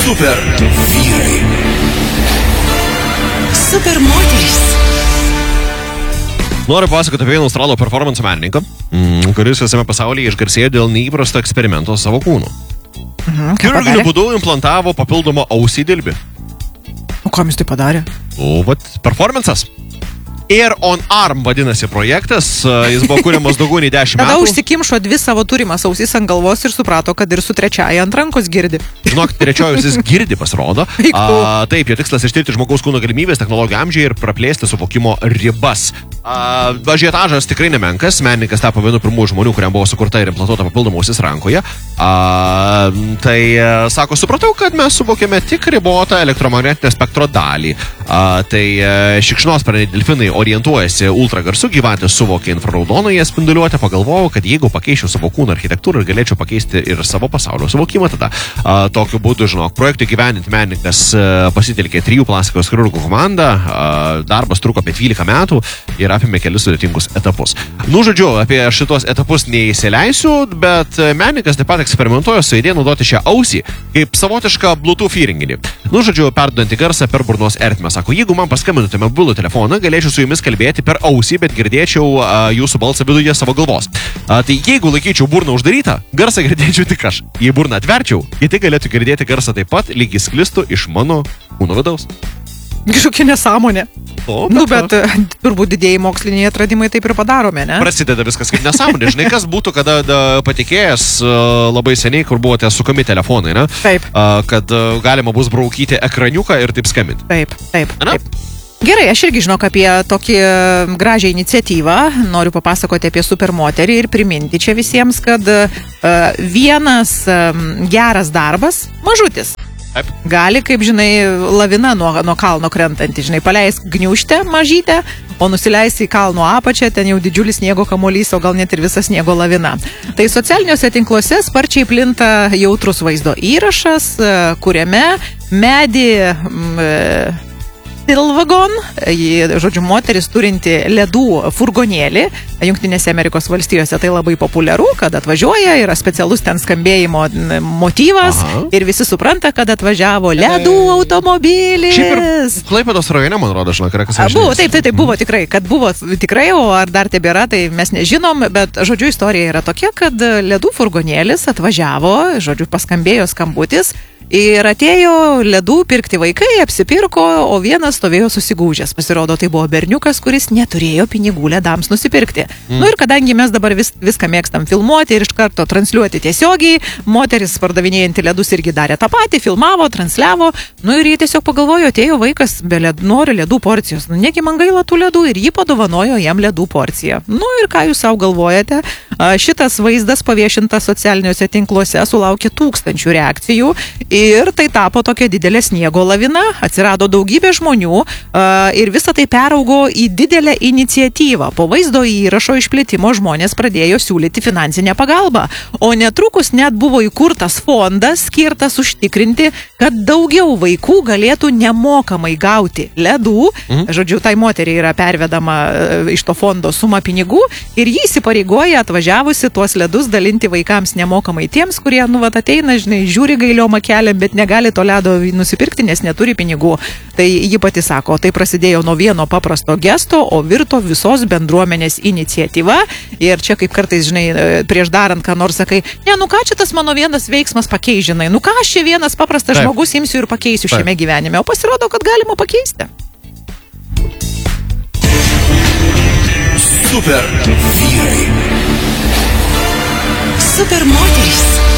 Super vyrai. Super moterys. Noriu pasakoti apie vieną australų performance menininką, kuris visame pasaulyje išgarsėjo dėl neįprasto eksperimento savo kūnu. Chirurginiu būdu implantavo papildomą ausį į dilbį. O kam jis tai padarė? Performances. Air on Arm vadinasi projektas, jis buvo kuriamas daugiau nei 10 metų. Tada užsikimšo 2 savo turimas ausis ant galvos ir suprato, kad ir su trečiaja ant rankos girdi. Žinok, trečioji jis girdi, pasirodo. Taip, jo tikslas ištirti žmogaus kūno galimybės, technologijų amžiai ir praplėsti suvokimo ribas. Ažiotažas tikrai nemenkas, menininkas tapo vienu pirmųjų žmonių, kuriam buvo sukurta ir implantuota papildoma ausis rankoje. Sako, supratau, kad mes suvokėme tik ribotą elektromagnetinio spektro dalį. Šikšnosparniai delfinai orientuojasi ultragarsu, gyvatės suvokia infraraudonąją spinduliuotę, pagalvojau, kad jeigu pakeičiau savo kūno architektūrą ir galėčiau pakeisti ir savo pasaulio suvokimą, tada tokiu būdu, žinok, projektui gyveninti menininkas pasitelkė 3 plastikos chirurgų komandą, darbas truko apie 12 metų ir apėmė kelis sudėtingus etapus. Žodžiu, apie šitos etapus neįsileisiu, bet menininkas taip pat eksperimentuoja su idėja naudoti šią ausį kaip savotišką Bluetooth įrenginį. Žodžiu, perduodantį garsą per burnos ertmę. Sako, jeigu man paskambintumėte mobilų telefoną, galėčiau su jumis kalbėti per ausį, bet girdėčiau jūsų balsą viduje savo galvos. Tai jeigu laikyčiau burną uždarytą, garsą girdėčiau tik aš. Jei burną atverčiau, kiti galėtų girdėti garsą taip pat, lyg jis sklistų iš mano kūno vidaus. Kažkokia nesąmonė. Bet turbūt didėjai moksliniai atradimai taip ir padarome, ne? Prasideda viskas kaip nesąmonė. Žinai, kas būtų, kada patikėjęs labai seniai, kur buvote sukami telefonai, ne? Taip. Kad galima bus braukyti ekraniuką ir taip skambinti. Taip. Gerai, aš irgi žinok apie tokį gražią iniciatyvą. Noriu papasakoti apie supermoterį ir priminti čia visiems, kad vienas geras darbas, mažutis, gali, kaip žinai, lavina nuo kalno krentanti, žinai, paleisk gniūžtę mažytę, o nusileisi į kalno apačią, ten jau didžiulis sniego kamuolys, o gal net ir visa sniego lavina. Tai socialiniuose tinkluose sparčiai plinta jautrus vaizdo įrašas, kuriame medį Silvagon, žodžiu, moteris turinti ledų furgonėlį, Jungtinėse Amerikos valstijose tai labai populiaru, kad atvažiuoja, yra specialus ten skambėjimo motyvas ir visi supranta, kad atvažiavo ledų automobilis. Šiaip ir Klaipėdos rajone, man rodo, žinok, yra kas buvo, taip, buvo tikrai, kad buvo tikrai, o ar dar tebėra, tai mes nežinom, bet, žodžiu, istorija yra tokia, kad ledų furgonėlis atvažiavo, žodžiu, paskambėjo skambutis, ir atėjo ledų pirkti vaikai, apsipirko, o vienas stovėjo susigūžęs. Pasirodo, tai buvo berniukas, kuris neturėjo pinigų ledams nusipirkti. Ir kadangi mes dabar viską mėgstam filmuoti ir iš karto transliuoti tiesiogiai, moteris pardavinėjanti ledus irgi darė tą patį, filmavo, transliavo, ir jie tiesiog pagalvojo, atėjo vaikas, nori ledų porcijos. Negi man gaila tų ledų ir jį padovanojo jam ledų porciją. Ir ką jūs savo galvojate? Šitas vaizdas paviešintas socialiniuose tinkluose sulaukė 1000 reakcijų. Ir tai tapo tokia didelė sniego lavina, atsirado daugybė žmonių ir visa tai peraugo į didelę iniciatyvą. Po vaizdo įrašo išplėtimo žmonės pradėjo siūlyti finansinę pagalbą, o netrukus net buvo įkurtas fondas skirtas užtikrinti, kad daugiau vaikų galėtų nemokamai gauti ledų. Žodžiu, tai moteriai yra pervedama iš to fondo suma pinigų ir jį įsipareigoja atvažiavusi tuos ledus dalinti vaikams nemokamai tiems, kurie, ateina, žinai, žiūri gailiom akelėm, bet negali to ledo nusipirkti, nes neturi pinigų. Tai ji pati sako, tai prasidėjo nuo vieno paprasto gesto, o virto visos bendruomenės iniciatyva. Ir čia kaip kartais, žinai, prieš darant, ką nors sakai, ką čia tas mano vienas veiksmas pakeis, žinai, ką aš čia vienas paprastas žmogus imsiu ir pakeisiu šiame gyvenime. O pasirodo, kad galima pakeisti. Super vyrai.